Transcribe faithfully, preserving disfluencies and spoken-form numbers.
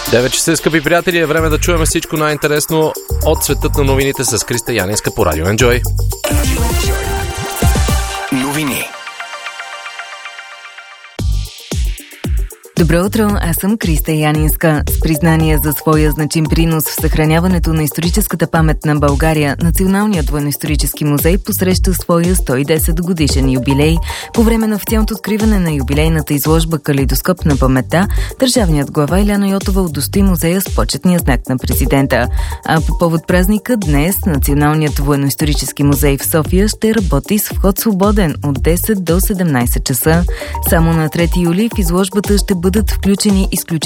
девет часа, скъпи приятели, е време да чуем всичко най-интересно от светът на новините с Криста Янинска по Радио Enjoy. Новини. Добро утро, аз съм Криста Янинска. С признание за своя значим принос в съхраняването на историческата памет на България, Националният военно-исторически музей посреща своя сто и десет годишен юбилей. По време на официалното откриване на юбилейната изложба "Калейдоскоп на паметта", държавният глава Илияна Йотова удостои музея с почетния знак на президента. А по повод празника днес Националният военно-исторически музей в София ще работи с вход свободен от десет до седемнайсет часа. Само на трети юли в изложбата ще бъдат включени изключително